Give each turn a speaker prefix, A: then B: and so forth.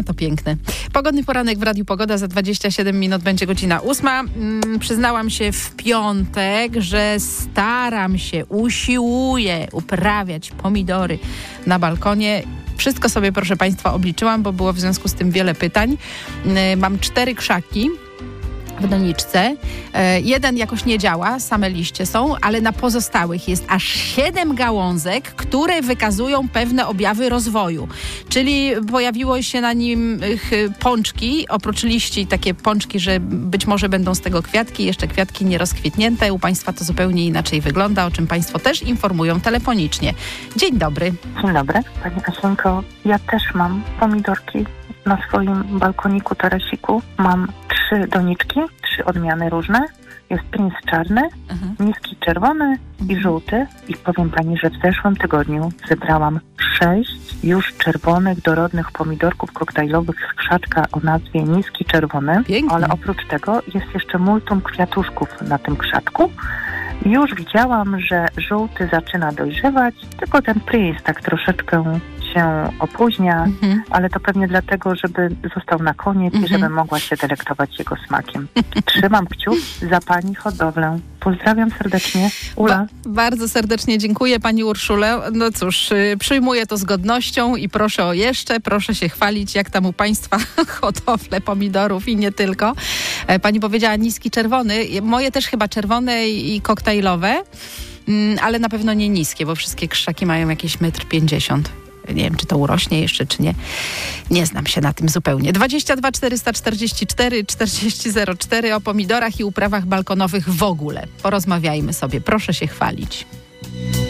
A: A, to piękne. Pogodny poranek w Radiu Pogoda. Za 27 minut będzie godzina 8. Przyznałam się w piątek, że staram się, usiłuję uprawiać pomidory na balkonie. Wszystko sobie, proszę Państwa, obliczyłam, bo było w związku z tym wiele pytań. Mam 4 krzaki w doniczce. Jeden jakoś nie działa, same liście są, ale na pozostałych jest aż 7 gałązek, które wykazują pewne objawy rozwoju. Czyli pojawiło się na nim pączki, oprócz liści takie pączki, że być może będą z tego kwiatki, jeszcze kwiatki nierozkwitnięte. U Państwa to zupełnie inaczej wygląda, o czym Państwo też informują telefonicznie. Dzień dobry.
B: Dzień dobry, Pani Asienko. Ja też mam pomidorki na swoim balkoniku, tarasiku. Mam 3 doniczki, 3 odmiany różne. Jest Prince czarny, niski czerwony i żółty. I powiem Pani, że w zeszłym tygodniu zebrałam 6 już czerwonych, dorodnych pomidorków koktajlowych z krzaczka o nazwie niski czerwony.
A: Pięknie.
B: Ale oprócz tego jest jeszcze multum kwiatuszków na tym krzaczku. Już widziałam, że żółty zaczyna dojrzewać, tylko ten Prince tak troszeczkę się opóźnia, ale to pewnie dlatego, żeby został na koniec i żebym mogła się delektować jego smakiem. Trzymam kciuk za Pani hodowlę. Pozdrawiam serdecznie. Ula.
A: Bardzo serdecznie dziękuję Pani Urszule. No cóż, przyjmuję to z godnością i proszę o jeszcze, proszę się chwalić, jak tam u Państwa hodowle pomidorów i nie tylko. Pani powiedziała niski czerwony. Moje też chyba czerwone i koktajlowe, ale na pewno nie niskie, bo wszystkie krzaki mają jakieś 1,50 m. Nie wiem, czy to urośnie jeszcze, czy nie. Nie znam się na tym zupełnie. 22 444 4004 o pomidorach i uprawach balkonowych w ogóle. Porozmawiajmy sobie. Proszę się chwalić.